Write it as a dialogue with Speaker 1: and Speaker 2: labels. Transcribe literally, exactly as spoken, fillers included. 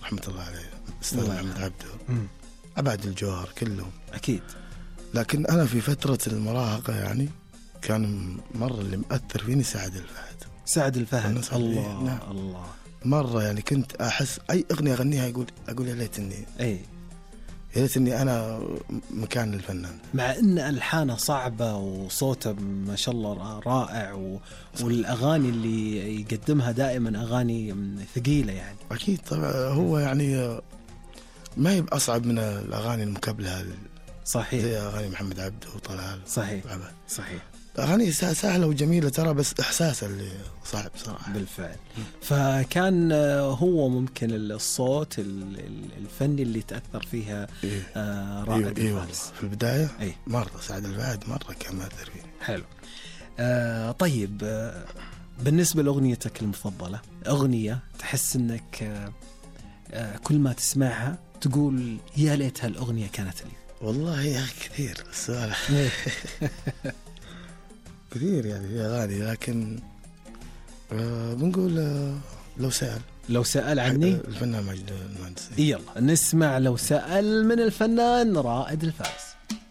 Speaker 1: رحمة الله عليه أستاذ محمد عبده، أبعد الجوهر كلهم
Speaker 2: أكيد.
Speaker 1: لكن أنا في فترة المراهقة يعني كان مرة اللي مؤثر فيني سعد الفهد.
Speaker 2: سعد الفهد الله
Speaker 1: نعم.
Speaker 2: الله
Speaker 1: مرة يعني كنت أحس أي أغنية أغنيها يقول أقول يا ليتني
Speaker 2: أي
Speaker 1: يا ليتني أنا مكان الفنان،
Speaker 2: مع إن ألحانه صعبة وصوته ما شاء الله رائع و... والأغاني اللي يقدمها دائما أغاني ثقيلة يعني.
Speaker 1: أكيد طبعا هو يعني ما هي أصعب من الأغاني المكبلة
Speaker 2: صحيح
Speaker 1: زي أغاني محمد عبده وطلال.
Speaker 2: صحيح
Speaker 1: وعبد.
Speaker 2: صحيح
Speaker 1: أغاني سهلة وجميلة ترى، بس إحساسها اللي صعب صراحة.
Speaker 2: بالفعل. فكان هو ممكن الصوت الفني اللي تأثر فيها
Speaker 1: إيه.
Speaker 2: رائد
Speaker 1: إيه
Speaker 2: الفارس
Speaker 1: في البداية.
Speaker 2: إيه.
Speaker 1: مرة سعد الفهد مرة كان مأثر فيه.
Speaker 2: حلو. آه طيب آه بالنسبة لأغنيتك المفضلة، أغنية تحس أنك آه آه كل ما تسمعها تقول يا ليت هالأغنية كانت لي؟
Speaker 1: والله يا أخي كثير السؤال كثير يعني في أغاني، لكن آه بنقول آه لو سأل.
Speaker 2: لو سأل عني
Speaker 1: الفنان ماجد المهندس.
Speaker 2: يلا نسمع لو سأل من الفنان رائد الفارس.